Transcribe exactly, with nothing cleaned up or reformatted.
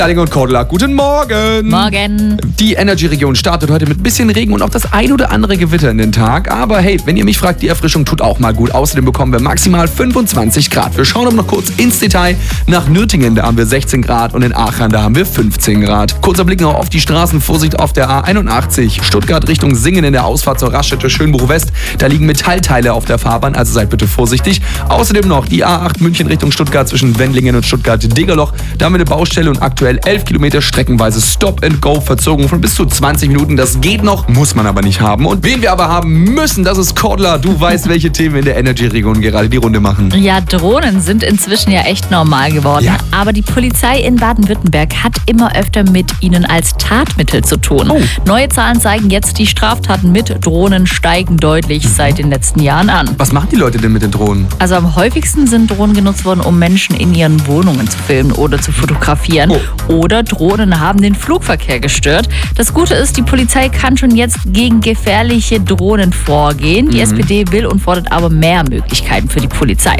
Darling und Cordula, guten Morgen. Morgen. Die Energy-Region startet heute mit ein bisschen Regen und auch das ein oder andere Gewitter in den Tag. Aber hey, wenn ihr mich fragt, die Erfrischung tut auch mal gut. Außerdem bekommen wir maximal fünfundzwanzig Grad. Wir schauen aber noch kurz ins Detail. Nach Nürtingen, da haben wir sechzehn Grad und in Aachen, da haben wir fünfzehn Grad. Kurzer Blick noch auf die Straßen. Vorsicht auf der A einundachtzig. Stuttgart Richtung Singen in der Ausfahrt zur Raststätte Schönbuch West. Da liegen Metallteile auf der Fahrbahn, also seid bitte vorsichtig. Außerdem noch die A acht München Richtung Stuttgart zwischen Wendlingen und Stuttgart-Degerloch. Da haben wir eine Baustelle und aktuell elf Kilometer streckenweise Stop-and-Go-Verzögerung von bis zu zwanzig Minuten. Das geht noch, muss man aber nicht haben. Und wen wir aber haben müssen, das ist Cordula. Du weißt, welche Themen in der Energy-Region gerade die Runde machen. Ja, Drohnen sind inzwischen ja echt normal geworden. Ja. Aber die Polizei in Baden-Württemberg hat immer öfter mit ihnen als Tatmittel zu tun. Oh. Neue Zahlen zeigen jetzt, die Straftaten mit Drohnen steigen deutlich seit den letzten Jahren an. Was machen die Leute denn mit den Drohnen? Also am häufigsten sind Drohnen genutzt worden, um Menschen in ihren Wohnungen zu filmen oder zu fotografieren. Oh. Oder Drohnen haben den Flugverkehr gestört. Das Gute ist, die Polizei kann schon jetzt gegen gefährliche Drohnen vorgehen. Die Mhm. S P D will und fordert aber mehr Möglichkeiten für die Polizei.